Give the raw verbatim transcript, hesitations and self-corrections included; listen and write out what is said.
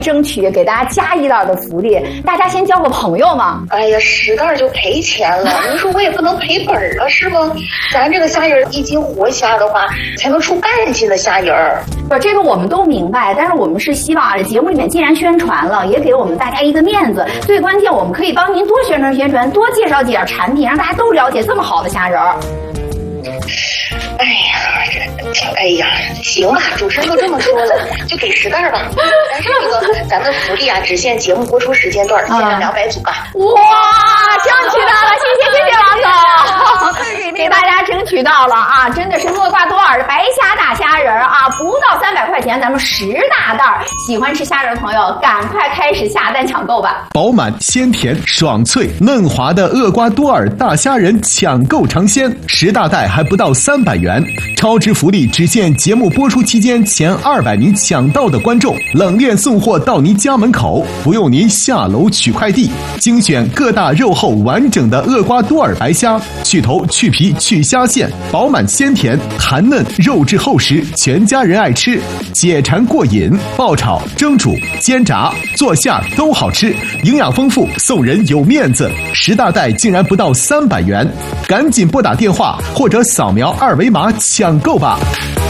争取给大家加一袋的福利，大家先交个朋友嘛。 哎呀，十袋就赔钱了，你说我也不能赔本了是吗？咱这个虾仁一斤活虾的话，才能出半斤的虾仁儿。 不，这个我们都明白，但是我们是希望啊，节目里面既然宣传了，也给我们大家一个面子。最关键，我们可以帮您多宣传宣传，多介绍几点产品，让大家都了解这么好的虾仁儿。 哎呀，这，哎呀，行吧，主持人都这么说了，就给十袋吧。但是这个咱们福利啊，只限节目播出时间段，限量两百组吧。 哇，争取到了，谢谢谢谢王总，给大家争取到了啊！真的是厄瓜多尔的白虾大虾仁啊，不到三百块钱，咱们十大袋。喜欢吃虾仁的朋友，赶快开始下单抢购吧！ 饱满、鲜甜、爽脆、嫩滑的厄瓜多尔大虾仁抢购尝鲜，十大袋还不到三百元。超值福利只限节目播出期间前二百名抢到的观众，冷链送货到您家门口，不用您下楼取快递。精选各大肉厚完整的厄瓜多尔白虾，去头去皮去虾线，饱满鲜甜，弹嫩肉质厚实，全家人爱吃，解馋过瘾。爆炒、蒸煮、煎炸、做馅都好吃，营养丰富，送人有面子。十大袋竟然不到三百元，赶紧拨打电话或者扫描二维码抢购吧。